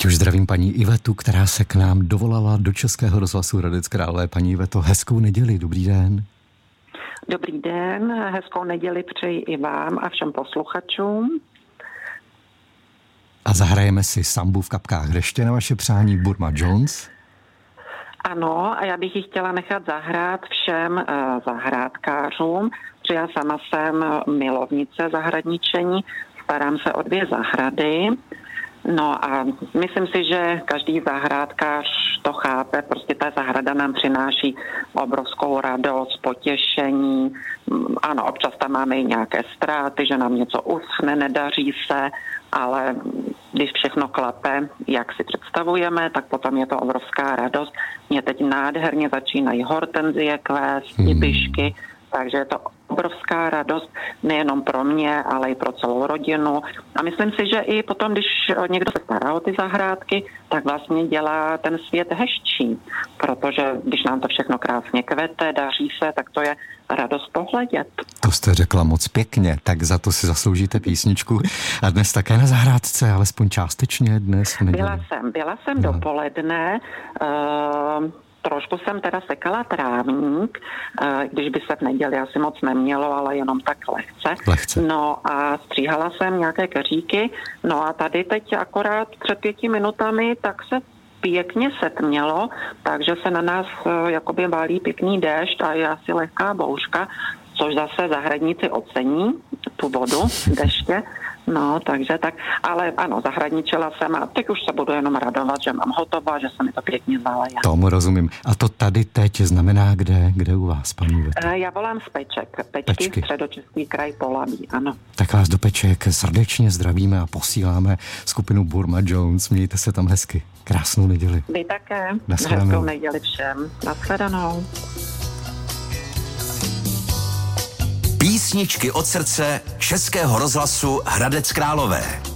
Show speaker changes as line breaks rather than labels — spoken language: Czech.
Teď už zdravím paní Ivetu, která se k nám dovolala do Českého rozhlasu Hradec Králové. Paní Iveto, hezkou neděli, dobrý den.
Dobrý den, hezkou neděli přeji i vám a všem posluchačům.
A zahrajeme si sambu v kapkách hřeště na vaše přání Burma Jones.
Ano, a já bych ji chtěla nechat zahrát všem zahrádkářům, protože já sama jsem milovnice zahradničení, starám se o 2 zahrady. No a myslím si, že každý zahrádkář to chápe, prostě ta zahrada nám přináší obrovskou radost, potěšení. Ano, občas tam máme i nějaké ztráty, že nám něco uschne, nedaří se, ale když všechno klape, jak si představujeme, tak potom je to obrovská radost. Mě teď nádherně začínají hortenzie kvést, ibišky, takže je to obrovská radost nejenom pro mě, ale i pro celou rodinu. A myslím si, že i potom, když někdo se stará o ty zahrádky, tak vlastně dělá ten svět hezčí. Protože když nám to všechno krásně kvete, daří se, tak to je radost pohledět.
To jste řekla moc pěkně, tak za to si zasloužíte písničku. A dnes také na zahrádce, alespoň částečně dnes v neděli.
Byla jsem dopoledne. Trošku jsem teda sekala trávník, když by se v neděli asi moc nemělo, ale jenom tak lehce. No a stříhala jsem nějaké keříky, no a tady teď akorát před 5 minutami tak se pěkně setmělo, takže se na nás jakoby válí pěkný déšť a je asi lehká bouřka, což zase zahradníci ocení, tu vodu deště. No, takže tak, ale ano, zahradničila jsem a teď už se budu jenom radovat, že mám hotovo, že se mi to pěkně zaleje.
Tomu rozumím. A to tady teď znamená kde u vás, paní Iveto?
Já volám z Pečky, Středočeský kraj Polabí, ano.
Tak vás do Peček srdečně zdravíme a posíláme skupinu Burma Jones. Mějte se tam hezky. Krásnou neděli.
Vy také. Hezkou neděli všem. Nashledanou.
Písničky od srdce Českého rozhlasu Hradec Králové.